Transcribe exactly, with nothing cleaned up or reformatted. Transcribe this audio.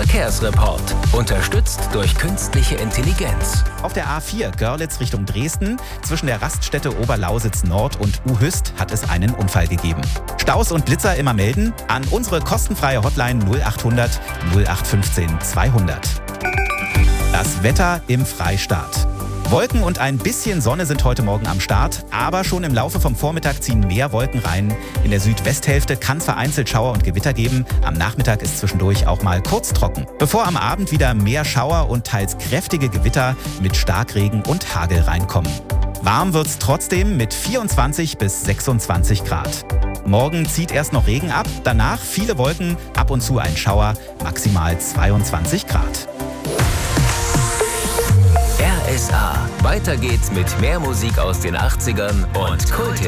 Verkehrsreport. Unterstützt durch künstliche Intelligenz. Auf der A vier Görlitz Richtung Dresden zwischen der Raststätte Oberlausitz Nord und Uhüst hat es einen Unfall gegeben. Staus und Blitzer immer melden an unsere kostenfreie Hotline null achthundert null acht fünfzehn zweihundert. Das Wetter im Freistaat. Wolken und ein bisschen Sonne sind heute Morgen am Start, aber schon im Laufe vom Vormittag ziehen mehr Wolken rein. In der Südwesthälfte kann es vereinzelt Schauer und Gewitter geben. Am Nachmittag ist zwischendurch auch mal kurz trocken. Bevor am Abend wieder mehr Schauer und teils kräftige Gewitter mit Starkregen und Hagel reinkommen. Warm wird's trotzdem mit vierundzwanzig bis sechsundzwanzig Grad. Morgen zieht erst noch Regen ab, danach viele Wolken, ab und zu ein Schauer, maximal zweiundzwanzig Grad. R S A. Weiter geht's mit mehr Musik aus den achtzigern und Kulthits.